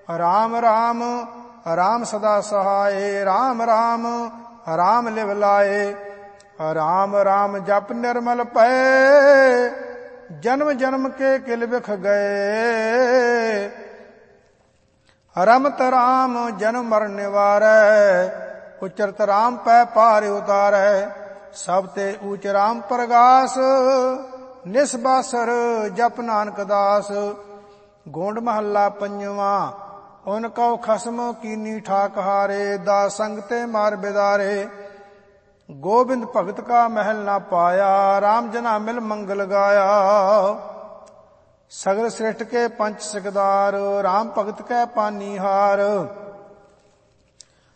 ਰਾਮ ਰਾਮ ਰਾਮ ਸਦਾ ਸਹਾਏ, ਰਾਮ ਰਾਮ ਰਾਮ ਲਿਵ ਲਾਏ। ਰਾਮ ਰਾਮ ਜਪ ਨਿਰਮਲ ਪਏ, ਜਨਮ ਜਨਮ ਕੇ ਕਿਲ ਬਿਖ ਗਏ। ਰਮਤ ਰਾਮ ਜਨਮ ਮਰਨ ਨਿਵਾਰੈ, ਉਚਰਤ ਰਾਮ ਪੈ ਪਾਰ ਉਤਾਰੈ। ਸਭ ਤੇ ਊਚ ਰਾਮ ਪ੍ਰਗਾਸ, ਨਿਸਬਾਸਰ ਜਪ ਨਾਨਕ ਦਾਸ। ਗੋਂਡ ਮਹੱਲਾ ਪੰਜਵਾਂ। ਉਨ ਕਉ ਖਸਮ ਕੀਨੀ ਠਾਕ ਹਾਰੇ, ਦਾਸ ਸੰਗ ਤੇ ਮਾਰ ਬਿਦਾਰੇ। ਗੋਬਿੰਦ ਭਗਤ ਕਾ ਮਹਿਲ ਨਾ ਪਾਇਆ, ਰਾਮ ਜਨਾ ਮਿਲ ਮੰਗਲ ਗਾਇਆ। ਸਗਲ ਸ੍ਰਿਸ਼ਟ ਕੇ ਪੰਚ ਸਿਕਦਾਰ, ਰਾਮ ਭਗਤ ਕੈ ਪਾਨੀਹਾਰ।